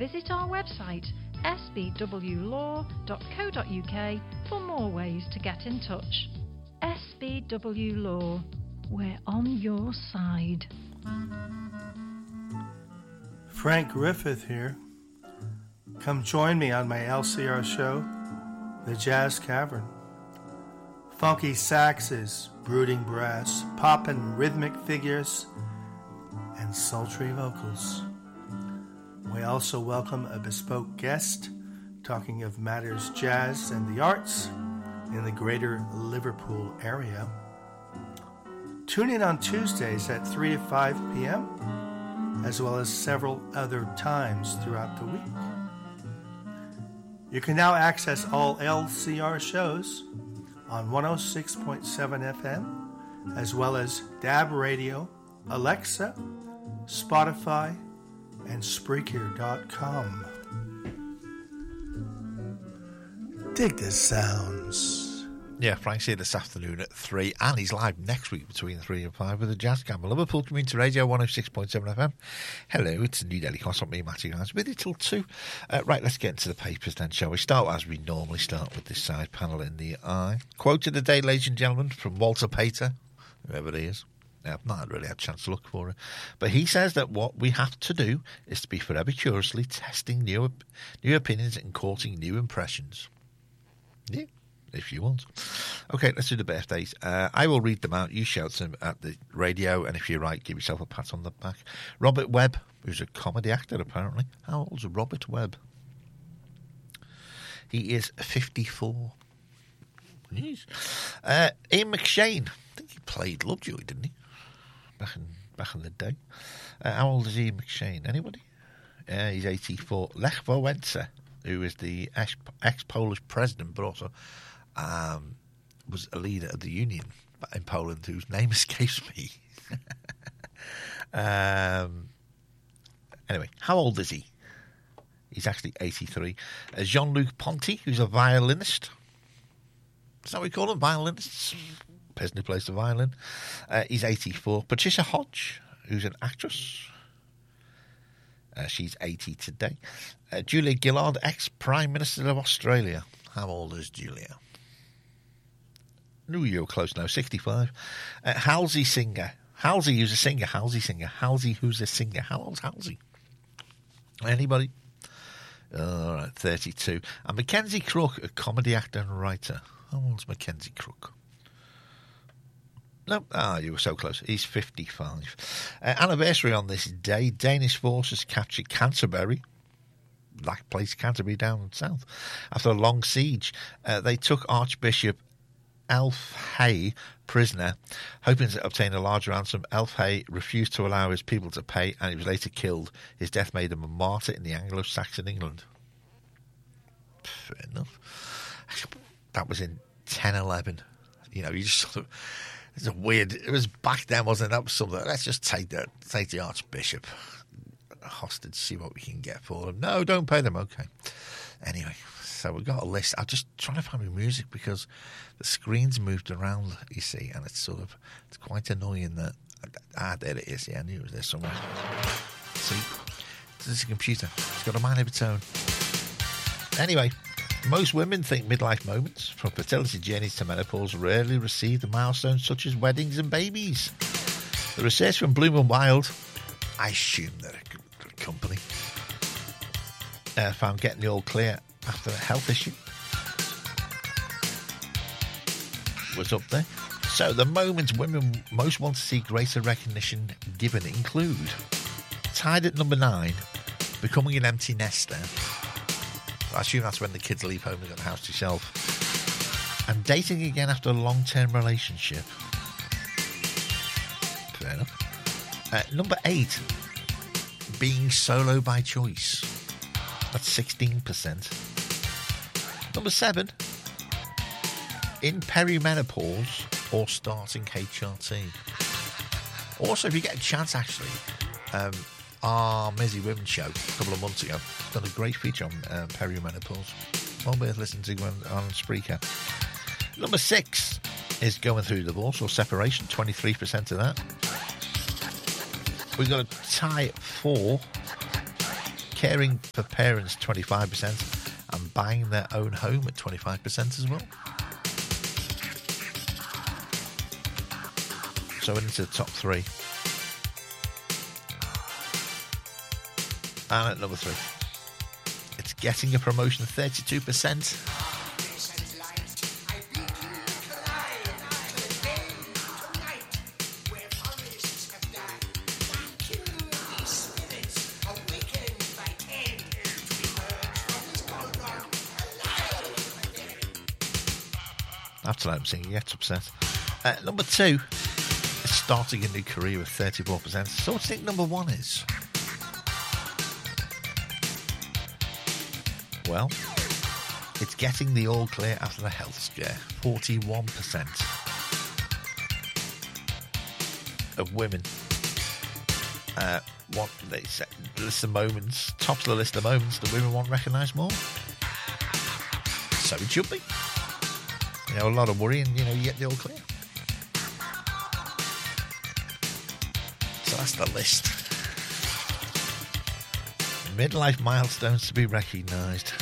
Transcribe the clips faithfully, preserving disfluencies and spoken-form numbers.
visit our website s b w law dot co dot u k for more ways to get in touch. S B W Law, we're on your side. Frank Griffith here. Come join me on my L C R show, The Jazz Cavern. Funky saxes, brooding brass, poppin' rhythmic figures, and sultry vocals. We also welcome a bespoke guest talking of matters jazz and the arts in the greater Liverpool area. Tune in on Tuesdays at three to five p.m., as well as several other times throughout the week. You can now access all L C R shows on one oh six point seven F M, as well as Dab Radio, Alexa, Spotify, and Spreaker dot com. Dig the sounds. Yeah, Frank's here this afternoon at three, and he's live next week between three and five with the Jazz Cavern. Liverpool Community Radio, one oh six point seven F M. Hello, it's New Delhi Cross, me, Matthew Guys, with it till two. Uh, right, let's get into the papers then, shall we? Start as we normally start with this side panel in the eye. Quote of the day, ladies and gentlemen, from Walter Pater, whoever he is. Now, I've not really had a chance to look for it. But he says that what we have to do is to be forever curiously testing new, new opinions and courting new impressions. Yeah. If you want. Okay, let's do the birthdays. Uh, I will read them out. You shout them at the radio, and if you're right, give yourself a pat on the back. Robert Webb, who's a comedy actor, apparently. How old is Robert Webb? He is fifty-four. Jeez. Uh, Ian McShane. I think he played Lovejoy, didn't he? Back in back in the day. Uh, how old is Ian McShane? Anybody? Uh, he's eighty-four. Lech Wałęsa, who is the ex-Polish president, but also Um, was a leader of the union in Poland whose name escapes me. um, anyway, how old is he? He's actually eighty-three. Uh, Jean-Luc Ponty, who's a violinist. Is that what we call them, violinists? Person who plays the violin. Uh, he's eighty-four. Patricia Hodge, who's an actress. Uh, she's eighty today. Uh, Julia Gillard, ex-Prime Minister of Australia. How old is Julia? No, you're close now, sixty-five. Uh, Halsey Singer. Halsey, who's a singer. Halsey Singer. Halsey, who's a singer. How old's Halsey? Anybody? All right, thirty-two. And Mackenzie Crook, a comedy actor and writer. How old's Mackenzie Crook? No, ah, you were so close. He's fifty-five. Uh, anniversary on this day, Danish forces captured Canterbury. That place, Canterbury, down south. After a long siege, uh, they took Archbishop Elfhay prisoner, hoping to obtain a large ransom. Elfhay refused to allow his people to pay, and he was later killed. His death made him a martyr in the Anglo-Saxon England. Fair enough. That was in ten eleven. You know, you just sort of... It's a weird... It was back then, wasn't it? That was something... Let's just take the, take the Archbishop hostage, see what we can get for them. No, don't pay them. Okay. Anyway, so we've got a list. I'm just trying to find my music because the screen's moved around, you see, and it's sort of, it's quite annoying that, ah, there it is. Yeah, I knew it was there somewhere. See? This is a computer. It's got a mind of its own. Anyway, most women think midlife moments, from fertility journeys to menopause, rarely receive the milestones such as weddings and babies. The research from Bloom and Wild, I assume they're a good company, uh, found getting the all clear after a health issue was up there. So the moments women most want to see greater recognition given include: tied at number nine, becoming an empty nester. I assume that's when the kids leave home and got the house to yourself. And dating again after a long-term relationship. Fair enough. Uh, number eight, being solo by choice. That's sixteen percent. Number seven, in perimenopause or starting H R T. Also, if you get a chance, actually, um, our Mizzy Women show a couple of months ago done a great feature on uh, perimenopause. Well worth listening to on, on Spreaker. Number six is going through divorce or separation, twenty-three percent of that. We've got a tie at four, caring for parents, twenty-five percent, and buying their own home at twenty-five percent as well. So into the top three. And at number three, it's getting a promotion, thirty-two percent. That's what I'm singing, gets upset. Uh, number two, it's starting a new career with thirty-four percent. So what do you think number one is? Well, it's getting the all clear after the health scare, forty-one percent of women. Uh, what they say, list of moments, tops of the list of moments that women want recognised more. So it should be. You know, a lot of worry, and you know, you get the all clear. So that's the list. Midlife milestones to be recognised.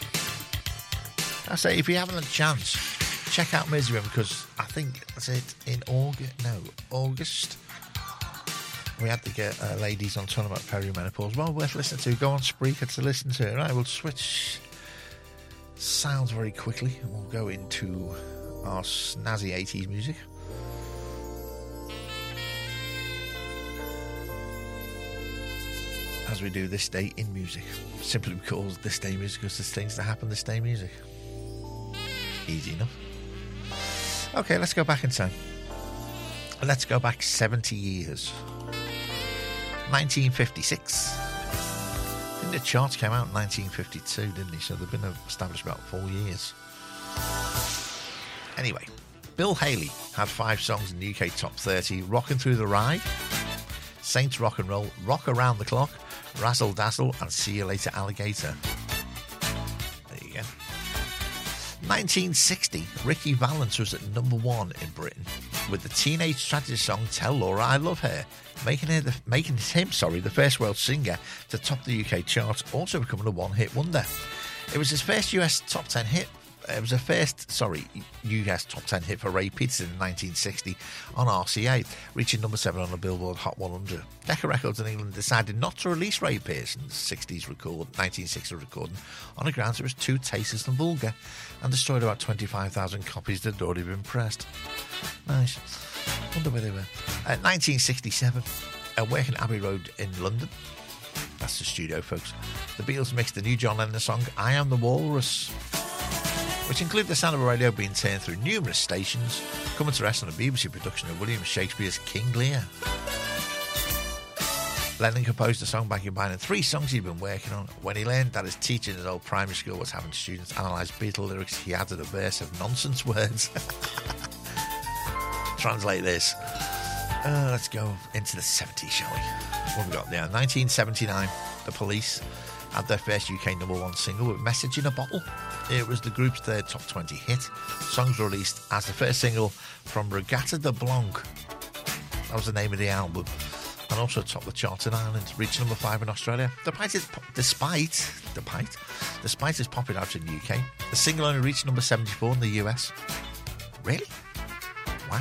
I say, if you haven't had a chance, check out Misery, because I think that's it in August. No, August. We had to get uh, ladies on talking about perimenopause. Well worth listening to. Go on Spreaker to listen to it. Right, we'll switch sounds very quickly, and we'll go into our snazzy eighties music. As we do this day in music, simply because this day music is the things that happen this day music. Easy enough. Okay, let's go back in time. Let's go back seventy years. nineteen fifty-six. I think the charts came out in nineteen fifty-two, didn't they? So they've been established about four years. Anyway, Bill Haley had five songs in the U K top thirty: Rockin' Through the Ride, Saints Rock and Roll, Rock Around the Clock, Razzle Dazzle, and See You Later Alligator. There you go. nineteen sixty, Ricky Valens was at number one in Britain with the teenage strategy song Tell Laura I Love Her, making, her the, making him sorry, the first world singer to top the U K charts, also becoming a one-hit wonder. It was his first U S top ten hit. It was a first, sorry, U S top ten hit for Ray Peterson in nineteen sixty on R C A, reaching number seven on the Billboard Hot one hundred. Decca Records in England decided not to release Ray Peterson's sixties record, nineteen sixty recording, on the grounds it was too tasteless and vulgar, and destroyed about twenty-five thousand copies that had already been pressed. Nice. Wonder where they were. Uh, nineteen sixty-seven, uh, Working Abbey Road in London. That's the studio, folks. The Beatles mixed the new John Lennon song I Am the Walrus, which included the sound of a radio being turned through numerous stations, coming to rest on a B B C production of William Shakespeare's King Lear. Lennon composed the song by combining three songs he'd been working on. When he learned that his teacher in his old primary school was having students analyse Beatle lyrics, he added a verse of nonsense words. Translate this. Uh, let's go into the seventies, shall we? What have we got there? nineteen seventy-nine, The Police had their first U K number one single with Message in a Bottle. It was the group's third top twenty hit. Songs were released as the first single from Regatta de Blanc. That was the name of the album. And also topped the charts in Ireland, reached number five in Australia. Despite its, despite, despite, despite its popularity in the U K, the single only reached number seventy-four in the U S. Really? Wow.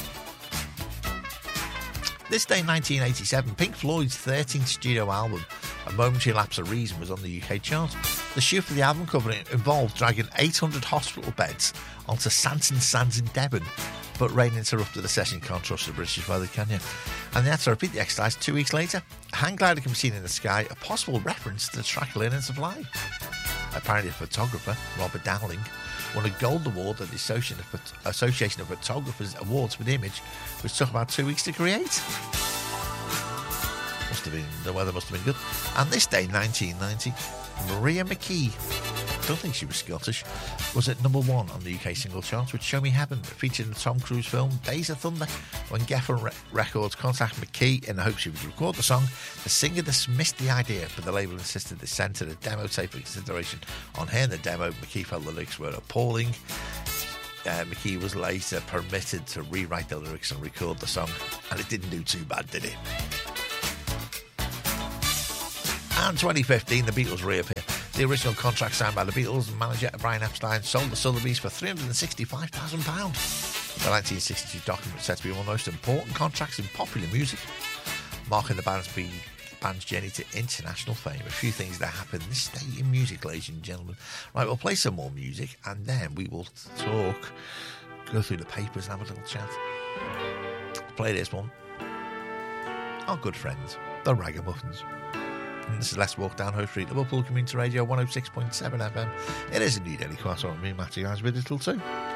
This day, nineteen eighty-seven, Pink Floyd's thirteenth studio album, A Momentary Lapse of Reason, was on the U K chart. The shoot for the album cover involved dragging eight hundred hospital beds onto Santon Sands in Devon, but rain interrupted the session. Can't trust the British weather, can you? And they had to repeat the exercise two weeks later. A hang glider can be seen in the sky, a possible reference to the track Learning to Fly. Apparently, a photographer, Robert Dowling, won a gold award at the Association of Photographers Awards for the image, which took about two weeks to create. Must have been, the weather must have been good. And this day, nineteen ninety, Maria McKee, don't think she was Scottish, was at number one on the U K single charts with Show Me Heaven, featured in the Tom Cruise film Days of Thunder. When Geffen Re- Records contacted McKee in the hope she would record the song, the singer dismissed the idea, but the label insisted they sent her the demo tape for consideration. On hearing the demo, McKee felt the lyrics were appalling. Uh, McKee was later permitted to rewrite the lyrics and record the song, and it didn't do too bad, did it? And twenty fifteen, the Beatles reappear. The original contract signed by the Beatles manager Brian Epstein sold the Sotheby's for three hundred sixty-five thousand pounds. The nineteen sixty-two document is said to be one of the most important contracts in popular music, marking the band's, be, band's journey to international fame. A few things that happened this day in music, ladies and gentlemen. Right, we'll play some more music and then we will talk, go through the papers and have a little chat. Play this one. Our good friends, the Ragamuffins. And this is Let's Walk Down High Street, Liverpool Community Radio one oh six point seven F M. It is indeed Eddie Quattro and me, Matty Guys, with it till two.